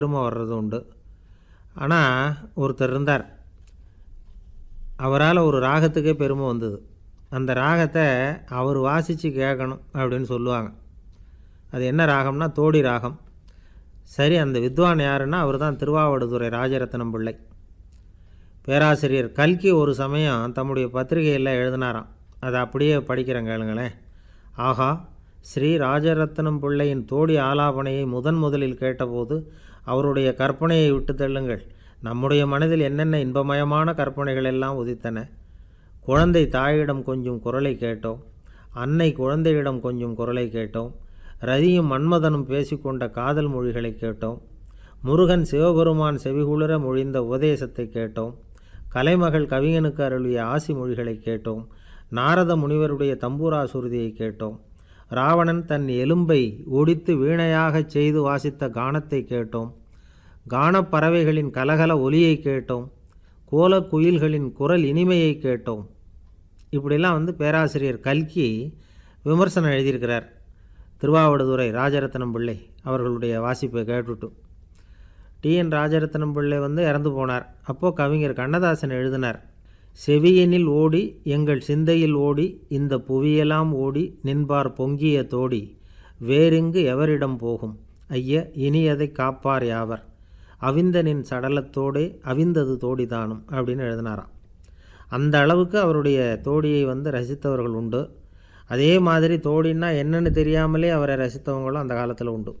பெருமை வர்றது உண்டு. ஆனால் ஒருத்தர் இருந்தார், அவரால் ஒரு ராகத்துக்கே பெருமை வந்தது. அந்த ராகத்தை அவர் வாசித்து கேட்கணும் அப்படின்னு சொல்லுவாங்க. அது என்ன ராகம்னா தோடி ராகம். சரி, அந்த வித்வான் யாருன்னா அவர் தான் திருவாவடுதுறை ராஜரத்னம் பிள்ளை. பேராசிரியர் கல்கி ஒரு சமயம் தம்முடைய பத்திரிகையில் எழுதினாராம். அதை அப்படியே படிக்கிறேன் கேளுங்களேன். ஆகா, ஸ்ரீ ராஜரத்னம் பிள்ளையின் தோடி ஆலாபனையை முதலில் கேட்டபோது அவருடைய கற்பனையை விட்டு தள்ளுங்கள். நம்முடைய மனதில் என்னென்ன இன்பமயமான கற்பனைகள் எல்லாம் உதித்தன. குழந்தை தாயிடம் கொஞ்சம் குரலை கேட்டோம், அன்னை குழந்தையிடம் கொஞ்சம் குரலை கேட்டோம், ரதியும் மன்மதனும் பேசிக்கொண்ட காதல் மொழிகளை கேட்டோம், முருகன் சிவபெருமான் செவிகுளிர மொழிந்த உபதேசத்தை கேட்டோம், கலைமகள் கவிஞனுக்கு அருளிய ஆசி மொழிகளை கேட்டோம், நாரத முனிவருடைய தம்பூரா சுருதியை கேட்டோம், ராவணன் தன் எலும்பை ஒடித்து வீணையாகச் செய்து வாசித்த கானத்தை கேட்டோம், கானப்பறவைகளின் கலகல ஒலியை கேட்டோம், கோலக்குயில்களின் குரல் இனிமையை கேட்டோம். இப்படிலாம் பேராசிரியர் கல்கி விமர்சனம் எழுதியிருக்கிறார் திருவாவடுதுறை ராஜரத்னம் பிள்ளை அவர்களுடைய வாசிப்பை கேட்டுட்டு. டிஎன் ராஜரத்னம் பிள்ளை இறந்து போனார். அப்போது கவிஞர் கண்ணதாசன் எழுதினார், செவியனில் ஓடி எங்கள் சிந்தையில் ஓடி இந்த புவியெல்லாம் ஓடி நின்பார் பொங்கிய தோடி வேறெங்கு எவரிடம் போகும் ஐய இனியதை காப்பார் யாவர் அவிந்தனின் சடலத்தோடே அவிந்தது தோடிதானும் அப்படின்னு எழுதினாராம். அந்த அளவுக்கு அவருடைய தோடியை ரசித்தவர்கள் உண்டு. அதே மாதிரி தோடின்னா என்னன்னு தெரியாமலே அவரை ரசித்தவங்களும் அந்த காலத்தில் உண்டு.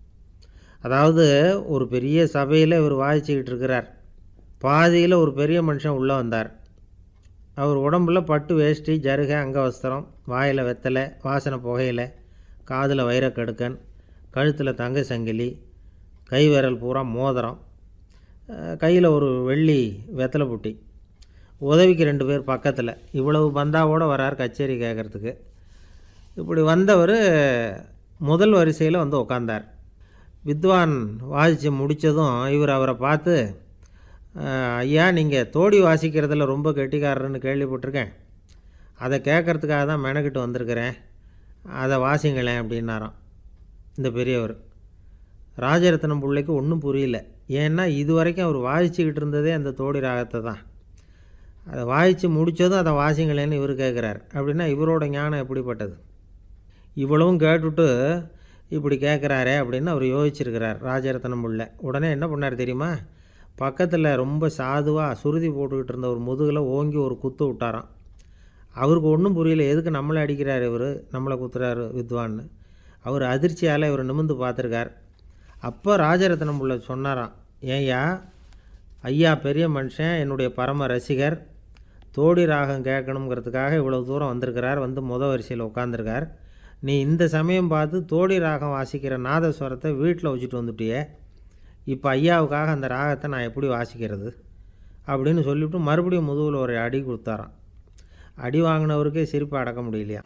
அதாவது ஒரு பெரிய சபையில் இவர் வாசிச்சுக்கிட்டு இருக்கிறார். பாதியில் ஒரு பெரிய மனுஷன் உள்ளே வந்தார். அவர் உடம்புல பட்டு வேஷ்டி, ஜருகை, அங்கவஸ்திரம், வாயில் வெத்தலை, வாசனை புகையில, காதில் வைரக்கடுக்கன், கழுத்தில் தங்க சங்கிலி, கை விரல் பூரா மோதிரம், கையில் ஒரு வெள்ளி வெத்தலை புட்டி, உதவிக்கு 2 பேர் பக்கத்தில். இவ்வளவு பந்தாவோடு வரார் கச்சேரி கேட்குறதுக்கு. இப்படி வந்தவர் முதல் வரிசையில் உட்காந்தார். வித்வான் வாசித்து முடித்ததும் இவர் அவரை பார்த்து, ஐயா, நீங்கள் தோடி வாசிக்கிறதுல ரொம்ப கெட்டிக்காரர்னு கேள்விப்பட்டிருக்கேன், அதை கேட்குறதுக்காக தான் மெனக்கிட்டு வந்திருக்கிறேன், அதை வாசிங்களேன் அப்படின்னாராம் இந்த பெரியவர். ராஜரத்னம் பிள்ளைக்கு ஒன்றும் புரியல. ஏன்னா இது வரைக்கும் அவர் வாசிச்சுக்கிட்டு இருந்ததே அந்த தோடி ராகத்தை தான். அதை வாசித்து முடித்ததும் அதை வாசிங்களேன்னு இவர் கேட்குறார். அப்படின்னா இவரோட ஞானம் எப்படிப்பட்டது? இவ்வளவும் கேட்டுட்டு இப்படி கேட்குறாரே அப்படின்னு அவர் யோசிச்சிருக்கிறார் ராஜரத்னம் பிள்ளை. உடனே என்ன பண்ணார் தெரியுமா? பக்கத்தில் ரொம்ப சாதுவாக சுருதி போட்டுக்கிட்டு இருந்த ஒரு முதுகில் ஓங்கி ஒரு குத்து விட்டாராம். அவருக்கு ஒன்றும் புரியல, எதுக்கு நம்மளை அடிக்கிறார் இவர், நம்மளை குத்துறாரு வித்வான்னு. அவர் அதிர்ச்சியால் இவர் நிமிர்ந்து பார்த்துருக்கார். அப்போ ராஜரத்னம் பிள்ளை சொன்னாராம், ஏய்யா ஐயா பெரிய மனுஷன், என்னுடைய பரம ரசிகர், தோடி ராகம் கேட்கணுங்கிறதுக்காக இவ்வளோ தூரம் வந்திருக்கிறார், வரிசையில் உட்காந்துருக்கார். நீ இந்த சமயம் பார்த்து தோடி ராகம் வாசிக்கிற நாதஸ்வரத்தை வீட்டில் வச்சுட்டு வந்துட்டியே, இப்போ ஐயாவுக்காக அந்த ராகத்தை நான் எப்படி வாசிக்கிறது அப்படின்னு சொல்லிவிட்டு மறுபடியும் முதுகில் ஒரு அடி கொடுத்தாராம். அடி வாங்கினவருக்கே சிரிப்பு அடக்க முடியலையா.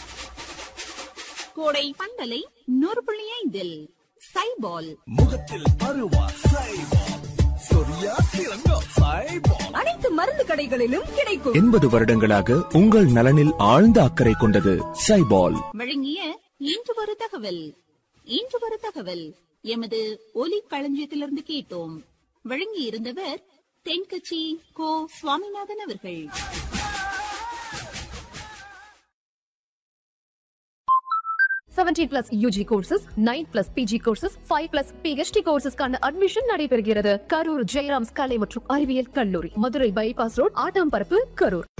கோடை பந்தலை 100.5 சைபால் முகத்தில் பருவா சைபால், சொரியா சிறங்கா சைபால், அனைத்து மருந்து கடைகளிலும் கிடைக்கும். 80 வருடங்களாக உங்கள் நலனில் ஆழ்ந்த அக்கறை கொண்டது சைபால். வழங்கிய இன்று ஒரு தகவல் எமது ஒலி களஞ்சியத்திலிருந்து கேட்டோம். வழங்கி இருந்தவர் தென்கட்சி கோ சுவாமிநாதன் அவர்கள். +17 UG courses, 9+ PG courses, 5+ PhD courses-க்கான admission நடைபெறுகிறது. கரூர் ஜெயராம்ஸ் கலை மற்றும் அறிவியல் கல்லூரி, மதுரை பைபாஸ் ரோட், ஆட்டாம்பரப்பு, கரூர்.